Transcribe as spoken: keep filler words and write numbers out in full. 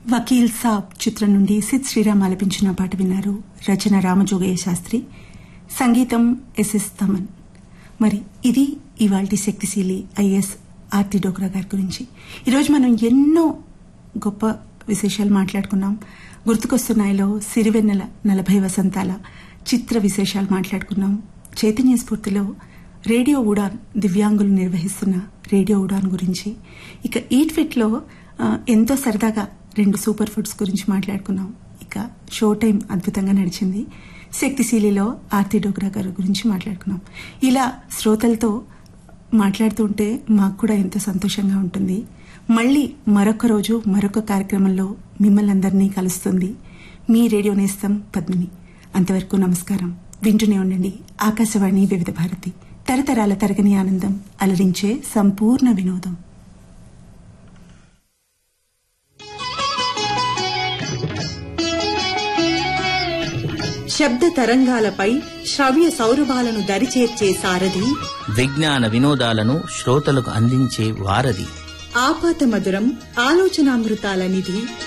వకీల్ సాబ్ చిత్రం నుండి సిద్ శ్రీరామ్ ఆలపించిన పాట విన్నారు. రచన రామజోగయ్య శాస్త్రి, సంగీతం ఎస్ఎస్ తమన్. మరి ఇది ఇవాల్టి శక్తిశీలి ఐఎస్ ఆర్తి డోగ్రా గారి గురించి. ఈరోజు మనం ఎన్నో గొప్ప విశేషాలు మాట్లాడుకున్నాం. గుర్తుకొస్తున్నాయిలో సిరివెన్నెల నలభై వసంతాల చిత్ర విశేషాలు మాట్లాడుకున్నాం. చైతన్య స్ఫూర్తిలో రేడియో ఉడాన్ దివ్యాంగులు నిర్వహిస్తున్న రేడియో ఉడాన్ గురించి, ఇక ఈట్ ఫిట్ లో ఎంతో సరదాగా రెండు సూపర్ ఫుడ్స్ గురించి మాట్లాడుకున్నాం. ఇక షో టైం అద్భుతంగా నడిచింది. శక్తిశీలిలో ఆర్తి డోగ్రా గారి గురించి మాట్లాడుకున్నాం. ఇలా శ్రోతలతో మాట్లాడుతుంటే మాకు కూడా ఎంతో సంతోషంగా ఉంటుంది. మళ్లీ మరొక రోజు మరొక కార్యక్రమంలో మిమ్మల్ని అందరినీ కలుస్తుంది మీ రేడియో నేస్తం పద్మిని. అంతవరకు నమస్కారం. వింటూనే ఉండండి ఆకాశవాణి వివిధ భారతి, తరతరాల తరగని ఆనందం, అలరించే సంపూర్ణ వినోదం. శబ్ద తరంగాలపై శ్రవ్య సౌరభాలను దరిచేర్చే సారథి, విజ్ఞాన వినోదాలను శ్రోతలకు అందించే వారధి, ఆపాత మధురం ఆలోచనామృతాల నిధి.